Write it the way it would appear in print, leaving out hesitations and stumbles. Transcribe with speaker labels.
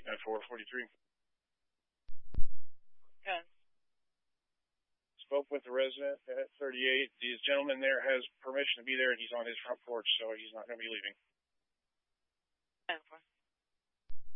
Speaker 1: At 443.
Speaker 2: 10.
Speaker 1: Spoke with the resident at 38. The gentleman there has permission to be there, and he's on his front porch, so he's not going to be leaving.
Speaker 2: 10-4.